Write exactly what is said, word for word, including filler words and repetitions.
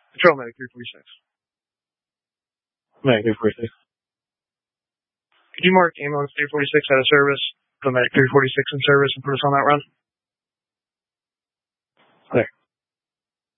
Patrol Medic three forty-six. Medic three forty-six. Could you mark ambulance three forty-six out of service, Patrol Medic three forty-six in service, and put us on that run?